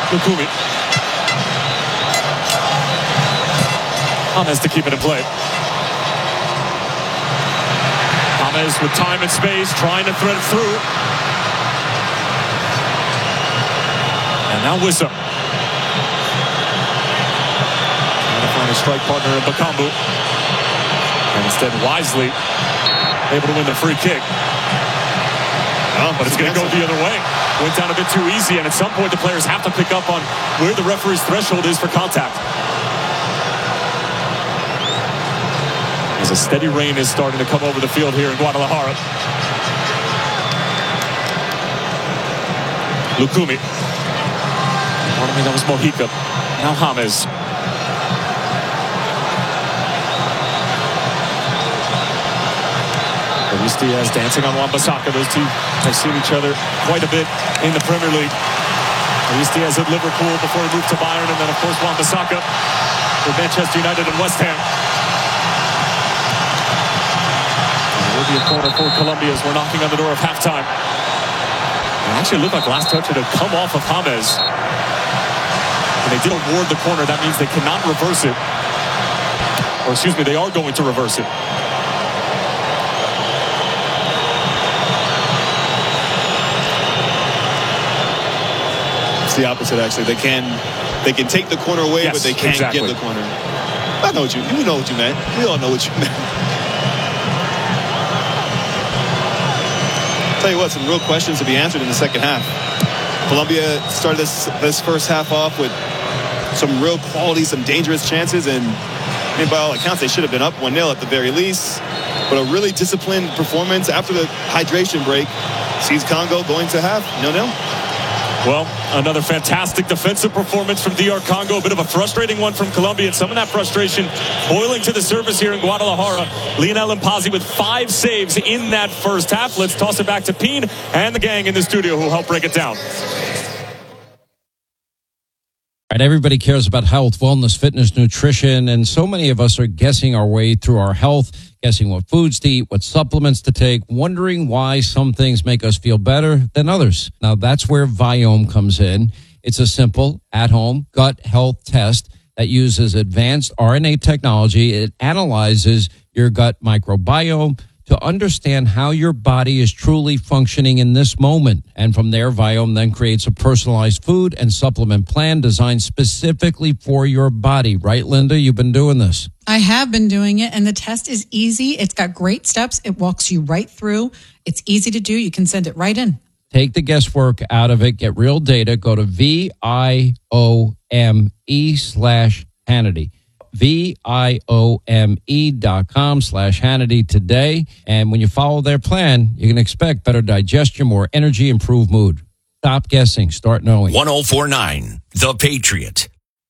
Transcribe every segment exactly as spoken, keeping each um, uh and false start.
Lukumi. James to keep it in play. James with time and space, trying to thread it through. And now Wissa. Trying to find a strike partner in Bakambu. And instead, Wisely able to win the free kick. Oh, but it's going to go the other way. Went down a bit too easy, and at some point the players have to pick up on where the referee's threshold is for contact. As a steady rain is starting to come over the field here in Guadalajara. Lukumi. Pardon me, that was Mojica. Now James. Luis Diaz dancing on Wan-Bissaka. Those two have seen each other quite a bit in the Premier League. Luis Diaz at Liverpool before he moved to Bayern, and then of course Wan-Bissaka with Manchester United and West Ham. And it will be a corner for Colombia as we're knocking on the door of halftime. It actually looked like last touch had come off of James. And they did award the corner. That means they cannot reverse it. Or excuse me, they are going to reverse it. It's the opposite, actually. They can they can take the corner away, yes, but they can't exactly. give the corner. I know what you you know what you meant. We all know what you meant. Tell you what, some real questions to be answered in the second half. Colombia started this this first half off with some real quality, some dangerous chances, and I mean, by all accounts, they should have been up one nil at the very least. But a really disciplined performance after the hydration break sees Congo going to half nil nil. Well, another fantastic defensive performance from D R Congo. A bit of a frustrating one from Colombia, and some of that frustration boiling to the surface here in Guadalajara. Lionel Mpasi with five saves in that first half. Let's toss it back to Peen and the gang in the studio who will help break it down. And everybody cares about health, wellness, fitness, nutrition, and so many of us are guessing our way through our health, guessing what foods to eat, what supplements to take, wondering why some things make us feel better than others. Now, that's where Viome comes in. It's a simple, at-home gut health test that uses advanced R N A technology. It analyzes your gut microbiome to understand how your body is truly functioning in this moment. And from there, Viome then creates a personalized food and supplement plan designed specifically for your body. Right, Linda? You've been doing this. I have been doing it, and the test is easy. It's got great steps. It walks you right through. It's easy to do. You can send it right in. Take the guesswork out of it. Get real data. Go to V I O M E slash Hannity. V-I-O-M-E dot com slash Hannity today. And when you follow their plan, you can expect better digestion, more energy, improved mood. Stop guessing. Start knowing. one oh four point nine The Patriot.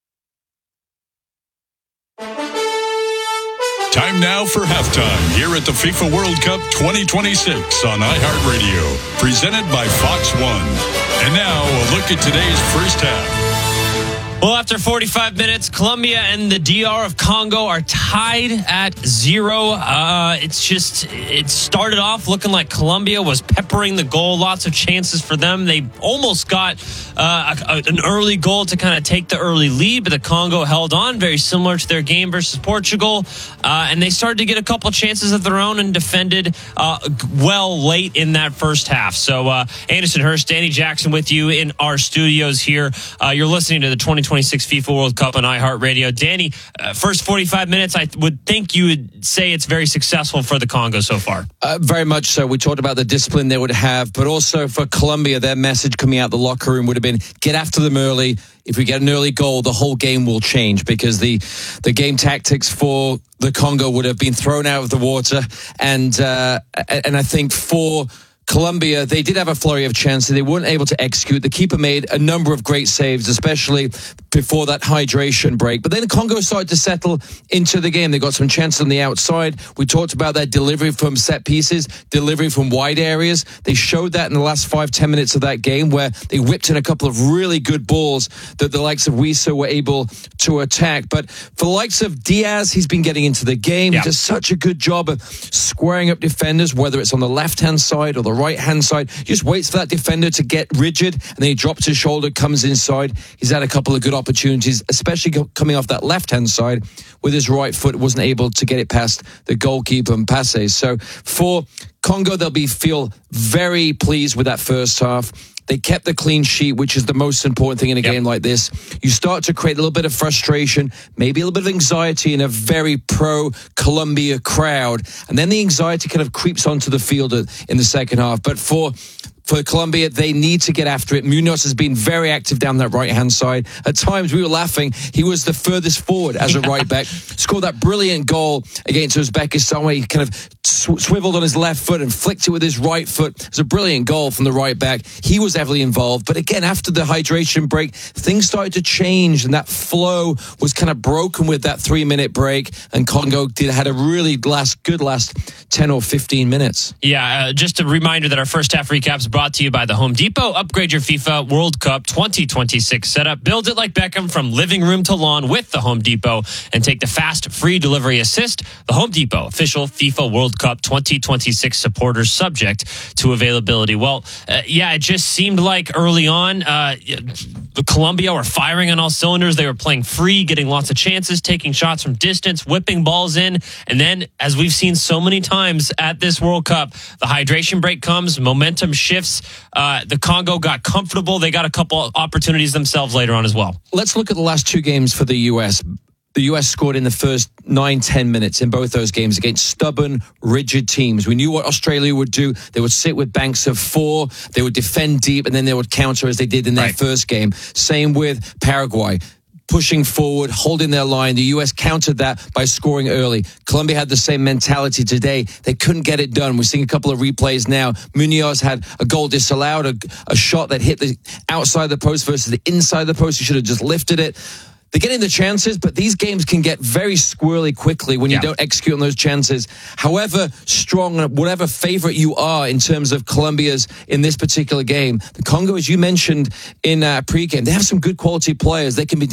Time now for halftime here at the FIFA World Cup twenty twenty-six on iHeartRadio. Presented by Fox One. And now a look at today's first half. Well, after forty-five minutes, Colombia and the D R of Congo are tied at zero. Uh, it's just, it started off looking like Colombia was peppering the goal. Lots of chances for them. They almost got uh, a, an early goal to kind of take the early lead, but the Congo held on, very similar to their game versus Portugal. Uh, and they started to get a couple chances of their own and defended uh, well late in that first half. So, uh, Anderson Hurst, Danny Jackson with you in our studios here. Uh, you're listening to the twenty twenty-six FIFA World Cup on iHeartRadio. Danny, uh, first forty-five minutes, I would think you would say it's very successful for the Congo so far. Uh, very much so. We talked about the discipline they would have, but also for Colombia, their message coming out the locker room would have been, get after them early. If we get an early goal, the whole game will change, because the, the game tactics for the Congo would have been thrown out of the water. And, uh, and I think for Colombia, they did have a flurry of chances. They weren't able to execute. The keeper made a number of great saves, especially before that hydration break. But then Congo started to settle into the game. They got some chances on the outside. We talked about their delivery from set pieces, delivery from wide areas. They showed that in the last five, ten minutes of that game where they whipped in a couple of really good balls that the likes of Wissa were able to attack. But for the likes of Diaz, he's been getting into the game. Yeah. He does such a good job of squaring up defenders, whether it's on the left-hand side or the right-hand side. He just waits for that defender to get rigid, and then he drops his shoulder, comes inside. He's had a couple of good opportunities, especially coming off that left-hand side with his right foot, wasn't able to get it past the goalkeeper and passes. So for Congo, they'll be feel very pleased with that first half. They kept the clean sheet, which is the most important thing in a yep. game like this. You start to create a little bit of frustration, maybe a little bit of anxiety in a very pro-Colombia crowd. And then the anxiety kind of creeps onto the field in the second half. But for For Colombia, they need to get after it. Munoz has been very active down that right-hand side. At times, we were laughing. He was the furthest forward as a right back. Scored that brilliant goal against Uzbekistan where he kind of sw- swiveled on his left foot and flicked it with his right foot. It was a brilliant goal from the right back. He was heavily involved. But again, after the hydration break, things started to change, and that flow was kind of broken with that three-minute break. And Congo did had a really last good last ten or fifteen minutes. Yeah, uh, just a reminder that our first half recaps brought to you by the Home Depot. Upgrade your FIFA World Cup twenty twenty-six setup. Build it like Beckham from living room to lawn with the Home Depot and take the fast, free delivery assist. The Home Depot, official FIFA World Cup twenty twenty-six supporters, subject to availability. Well, uh, yeah, it just seemed like early on, uh, Colombia were firing on all cylinders. They were playing free, getting lots of chances, taking shots from distance, whipping balls in. And then, as we've seen so many times at this World Cup, the hydration break comes, momentum shifts. Uh, the Congo got comfortable. They got a couple opportunities themselves later on as well. Let's look at the last two games for the U S. The U S scored in the first nine, ten minutes in both those games against stubborn, rigid teams. We knew what Australia would do. They would sit with banks of four. They would defend deep, and then they would counter as they did in their right. first game. Same with Paraguay. Pushing forward, holding their line. The U S countered that by scoring early. Colombia had the same mentality today. They couldn't get it done. We're seeing a couple of replays now. Munoz had a goal disallowed, a, a shot that hit the outside the post versus the inside the post. He should have just lifted it. They're getting the chances, but these games can get very squirrely quickly when you yeah. don't execute on those chances. However strong, whatever favorite you are in terms of Colombia's in this particular game, the Congo, as you mentioned in uh, pregame, they have some good quality players. They can be